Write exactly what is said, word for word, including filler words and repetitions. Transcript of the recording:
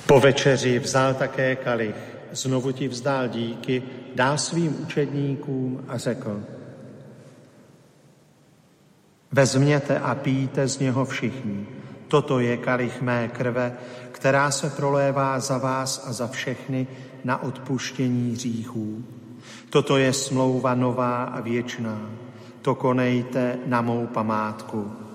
Po večeři vzal také kalich, znovu ti vzdal díky, dal svým učedníkům a řekl: Vezměte a pijte z něho všichni. Toto je kalich mé krve, která se prolévá za vás a za všechny na odpuštění hříchů. Toto je smlouva nová a věčná. To konejte na mou památku.